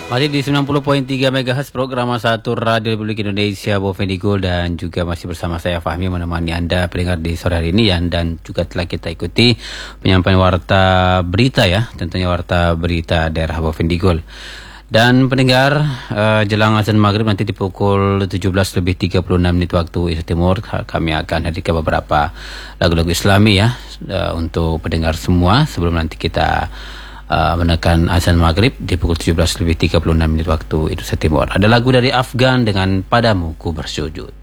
Masih di 90.3 MHz program Satu Radio Republik Indonesia Bovendigul, dan juga masih bersama saya Fahmi menemani Anda pendengar di sore hari ini ya, dan juga telah kita ikuti penyampaian warta berita ya, tentunya warta berita daerah Bovendigul. Dan pendengar, jelang azan maghrib nanti di pukul 17:36 waktu Indonesia Timur, kami akan hadirkan beberapa lagu-lagu Islami ya, untuk pendengar semua sebelum nanti kita menekan azan maghrib di pukul 17:36 waktu Indonesia Timur. Ada lagu dari Afgan dengan Padamu Ku Bersujud.